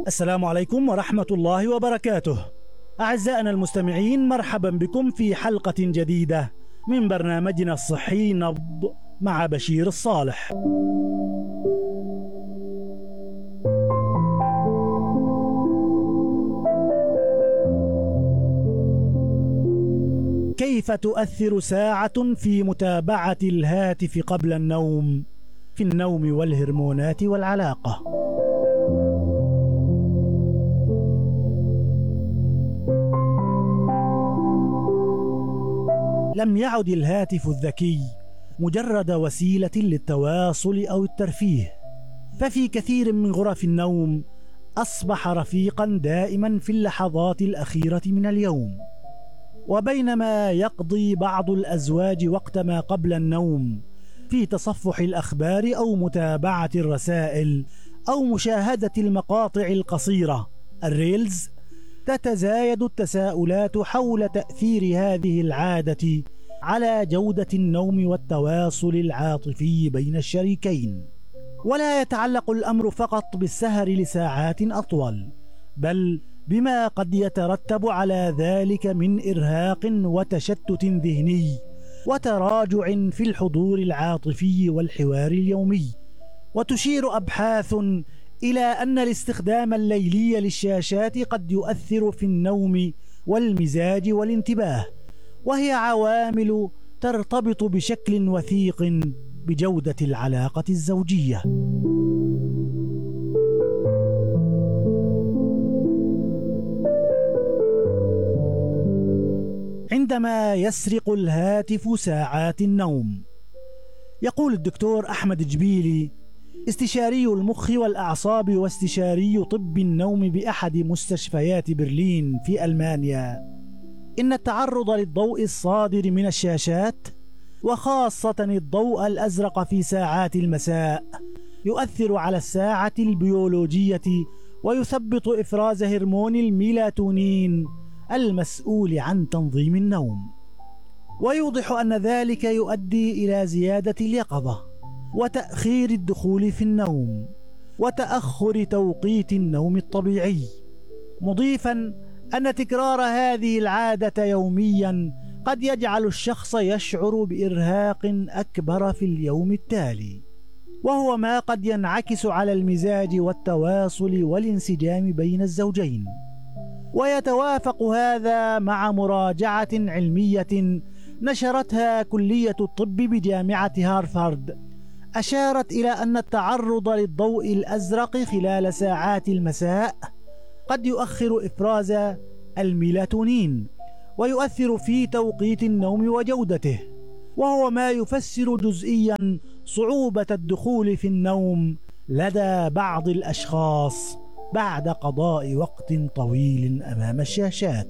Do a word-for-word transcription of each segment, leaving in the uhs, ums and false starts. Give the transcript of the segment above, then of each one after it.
السلام عليكم ورحمة الله وبركاته. أعزائنا المستمعين، مرحبا بكم في حلقة جديدة من برنامجنا الصحي نبض مع بشير الصالح. كيف تؤثر ساعة في متابعة الهاتف قبل النوم في النوم والهرمونات والعلاقة؟ لم يعد الهاتف الذكي مجرد وسيلة للتواصل أو الترفيه، ففي كثير من غرف النوم أصبح رفيقا دائما في اللحظات الأخيرة من اليوم. وبينما يقضي بعض الأزواج وقت ما قبل النوم في تصفح الأخبار أو متابعة الرسائل أو مشاهدة المقاطع القصيرة الريلز، تتزايد التساؤلات حول تأثير هذه العادة على جودة النوم والتواصل العاطفي بين الشريكين. ولا يتعلق الأمر فقط بالسهر لساعات أطول، بل بما قد يترتب على ذلك من إرهاق وتشتت ذهني وتراجع في الحضور العاطفي والحوار اليومي. وتشير أبحاث إلى أن الاستخدام الليلي للشاشات قد يؤثر في النوم والمزاج والانتباه، وهي عوامل ترتبط بشكل وثيق بجودة العلاقة الزوجية. عندما يسرق الهاتف ساعات النوم، يقول الدكتور أحمد جبيلي، استشاري المخ والأعصاب واستشاري طب النوم بأحد مستشفيات برلين في ألمانيا، إن التعرض للضوء الصادر من الشاشات وخاصة الضوء الأزرق في ساعات المساء يؤثر على الساعة البيولوجية ويثبط إفراز هرمون الميلاتونين المسؤول عن تنظيم النوم. ويوضح أن ذلك يؤدي إلى زيادة اليقظة وتأخير الدخول في النوم وتأخر توقيت النوم الطبيعي، مضيفا أن تكرار هذه العادة يوميا قد يجعل الشخص يشعر بإرهاق أكبر في اليوم التالي، وهو ما قد ينعكس على المزاج والتواصل والانسجام بين الزوجين. ويتوافق هذا مع مراجعة علمية نشرتها كلية الطب بجامعة هارفارد، أشارت إلى أن التعرض للضوء الأزرق خلال ساعات المساء قد يؤخر إفراز الميلاتونين ويؤثر في توقيت النوم وجودته، وهو ما يفسر جزئيا صعوبة الدخول في النوم لدى بعض الأشخاص بعد قضاء وقت طويل أمام الشاشات.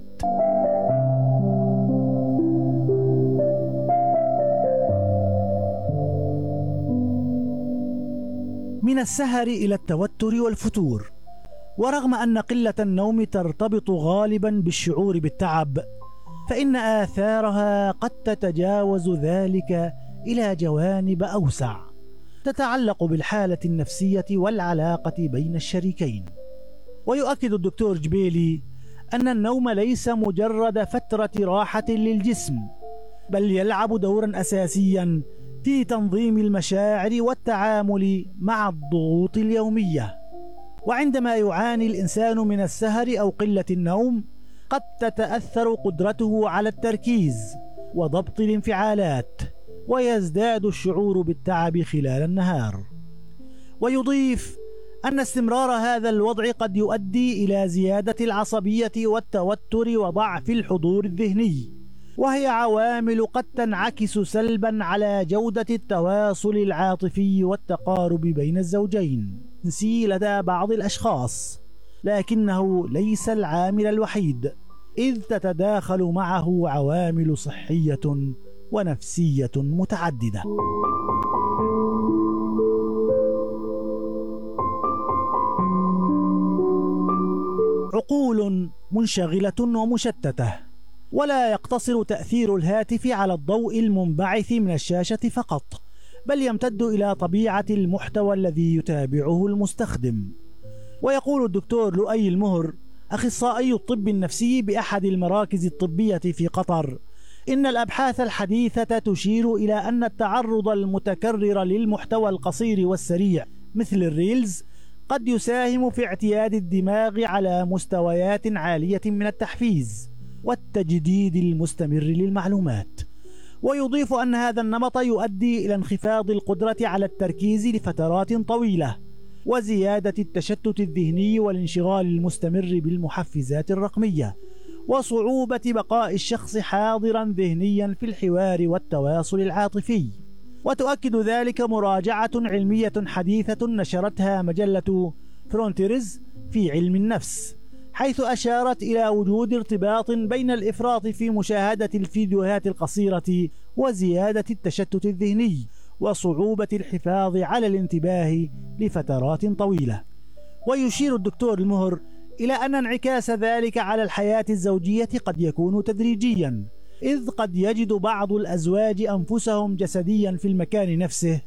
من السهر إلى التوتر والفتور، ورغم أن قلة النوم ترتبط غالبا بالشعور بالتعب، فإن آثارها قد تتجاوز ذلك إلى جوانب أوسع تتعلق بالحالة النفسية والعلاقة بين الشريكين. ويؤكد الدكتور جبيلي أن النوم ليس مجرد فترة راحة للجسم، بل يلعب دورا أساسيا في تنظيم المشاعر والتعامل مع الضغوط اليومية. وعندما يعاني الإنسان من السهر أو قلة النوم، قد تتأثر قدرته على التركيز وضبط الانفعالات، ويزداد الشعور بالتعب خلال النهار. ويضيف أن استمرار هذا الوضع قد يؤدي إلى زيادة العصبية والتوتر وضعف الحضور الذهني، وهي عوامل قد تنعكس سلبا على جودة التواصل العاطفي والتقارب بين الزوجين لدى بعض الأشخاص، لكنه ليس العامل الوحيد، إذ تتداخل معه عوامل صحية ونفسية متعددة. عقول منشغلة ومشتتة، ولا يقتصر تأثير الهاتف على الضوء المنبعث من الشاشة فقط، بل يمتد إلى طبيعة المحتوى الذي يتابعه المستخدم. ويقول الدكتور لؤي المهر أخصائي الطب النفسي بأحد المراكز الطبية في قطر إن الأبحاث الحديثة تشير إلى أن التعرض المتكرر للمحتوى القصير والسريع مثل الريلز قد يساهم في اعتياد الدماغ على مستويات عالية من التحفيز والتجديد المستمر للمعلومات. ويضيف أن هذا النمط يؤدي إلى انخفاض القدرة على التركيز لفترات طويلة وزيادة التشتت الذهني والانشغال المستمر بالمحفزات الرقمية وصعوبة بقاء الشخص حاضرا ذهنيا في الحوار والتواصل العاطفي. وتؤكد ذلك مراجعة علمية حديثة نشرتها مجلة فرونتيرز في علم النفس، حيث أشارت إلى وجود ارتباط بين الإفراط في مشاهدة الفيديوهات القصيرة وزيادة التشتت الذهني وصعوبة الحفاظ على الانتباه لفترات طويلة. ويشير الدكتور المهر إلى أن انعكاس ذلك على الحياة الزوجية قد يكون تدريجيا، إذ قد يجد بعض الأزواج أنفسهم جسديا في المكان نفسه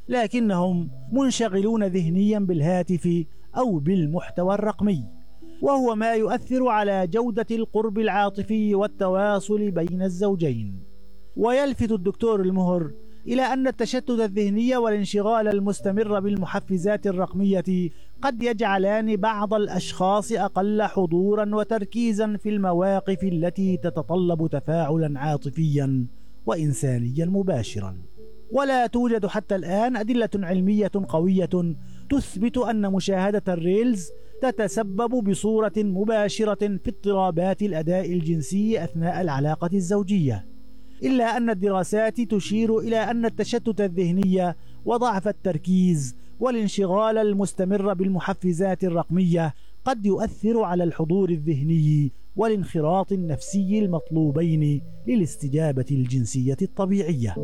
لكنهم منشغلون ذهنيا بالهاتف أو بالمحتوى الرقمي، وهو ما يؤثر على جودة القرب العاطفي والتواصل بين الزوجين. ويلفت الدكتور المهر إلى أن التشتت الذهني والانشغال المستمر بالمحفزات الرقمية قد يجعلان بعض الأشخاص أقل حضورا وتركيزا في المواقف التي تتطلب تفاعلا عاطفيا وإنسانيا مباشرا. ولا توجد حتى الآن أدلة علمية قوية تثبت أن مشاهدة الريلز تتسبب بصورة مباشرة في اضطرابات الأداء الجنسي أثناء العلاقة الزوجية، إلا أن الدراسات تشير إلى أن التشتت الذهني وضعف التركيز والانشغال المستمر بالمحفزات الرقمية قد يؤثر على الحضور الذهني والانخراط النفسي المطلوبين للاستجابة الجنسية الطبيعية.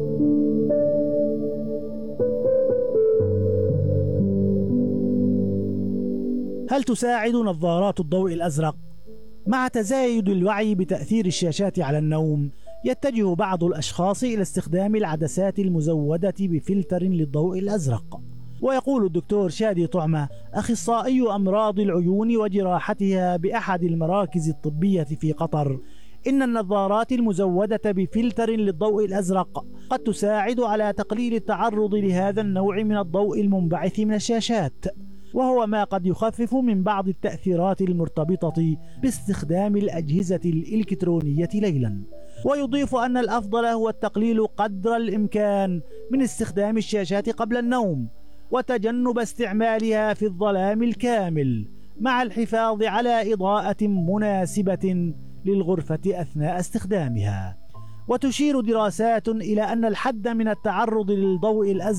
هل تساعد نظارات الضوء الأزرق؟ مع تزايد الوعي بتأثير الشاشات على النوم، يتجه بعض الأشخاص إلى استخدام العدسات المزودة بفلتر للضوء الأزرق. ويقول الدكتور شادي طعمة أخصائي أمراض العيون وجراحتها بأحد المراكز الطبية في قطر إن النظارات المزودة بفلتر للضوء الأزرق قد تساعد على تقليل التعرض لهذا النوع من الضوء المنبعث من الشاشات، وهو ما قد يخفف من بعض التأثيرات المرتبطة باستخدام الأجهزة الإلكترونية ليلا. ويضيف أن الأفضل هو التقليل قدر الإمكان من استخدام الشاشات قبل النوم وتجنب استعمالها في الظلام الكامل، مع الحفاظ على إضاءة مناسبة للغرفة أثناء استخدامها. وتشير دراسات إلى أن الحد من التعرض للضوء الأزرق